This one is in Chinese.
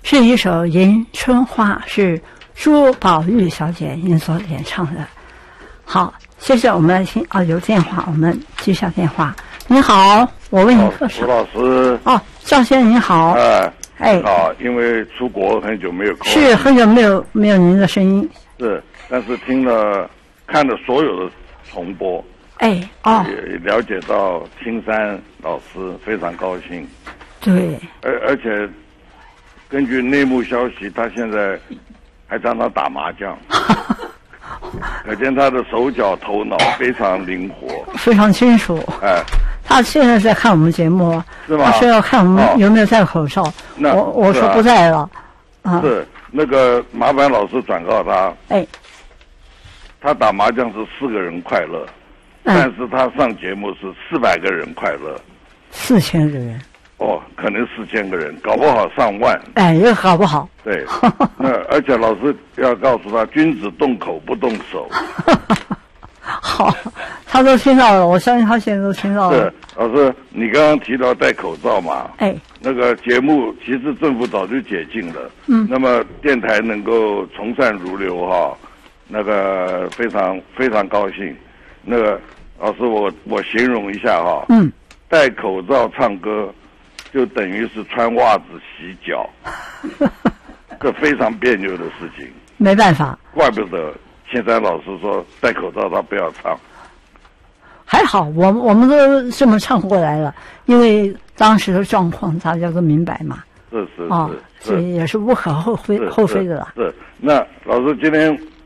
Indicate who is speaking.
Speaker 1: 是一首《迎春花》，是朱宝玉小姐您所演唱的。好，接着我们来听有电话，我们接下电话。你好，我为你客
Speaker 2: 吴老师。
Speaker 1: 赵先生您好。
Speaker 2: 好，因为出国很久没有空，
Speaker 1: 是很久没有您的声音。
Speaker 2: 是，但是看了所有的重播，也了解到青山老师，非常高兴。
Speaker 1: 对，
Speaker 2: 而且根据内幕消息，他现在还常常打麻将，可见他的手脚头脑非常灵活，
Speaker 1: 非常清楚。他现在在看我们节目，
Speaker 2: 是吗？
Speaker 1: 他说要看我们有没有戴口罩。我说不戴了。
Speaker 2: 是那个麻烦老师转告他。他打麻将是4个人快乐，但是他上节目是400个人快乐
Speaker 1: ，4000个人。
Speaker 2: 可能4000个人，搞不好上万。
Speaker 1: 也搞不好。
Speaker 2: 对，而且老师要告诉他，君子动口不动手。
Speaker 1: 好，他都听到了，我相信他现在都听到了。
Speaker 2: 是，老师，你刚刚提到戴口罩嘛？那个节目其实政府早就解禁了。那么电台能够从善如流哈，那个非常非常高兴。那个老师，我形容一下哈。戴口罩唱歌，就等于是穿袜子洗脚，这非常别扭的事情。
Speaker 1: 没办法，
Speaker 2: 怪不得现在老师说戴口罩他不要唱。
Speaker 1: 还好，我们都这么唱过来了，因为当时的状况大家都明白嘛。
Speaker 2: 是，
Speaker 1: 这也是无可厚非的了。
Speaker 2: 是，那老师今天